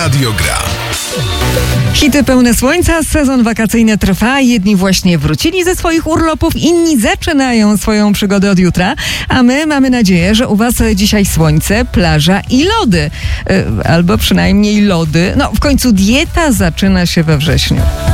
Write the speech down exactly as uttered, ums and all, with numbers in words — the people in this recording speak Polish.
Radio Gra. Hity pełne słońca, sezon wakacyjny trwa. Jedni właśnie wrócili ze swoich urlopów, inni zaczynają swoją przygodę od jutra. A my mamy nadzieję, że u was dzisiaj słońce, plaża i lody. Albo przynajmniej lody. No, w końcu dieta zaczyna się we wrześniu.